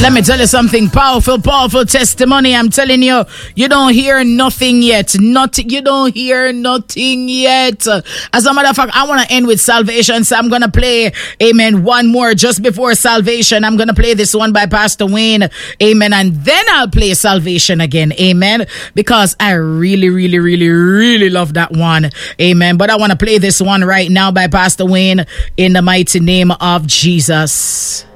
Let me tell you something powerful testimony. I'm telling you, you don't hear nothing yet. You don't hear nothing yet. As a matter of fact, I want to end with salvation. So I'm going to play, amen, one more just before salvation. I'm going to play this one by Pastor Wayne. Amen. And then I'll play salvation again. Amen. Because I really love that one. Amen. But I want to play this one right now by Pastor Wayne in the mighty name of Jesus.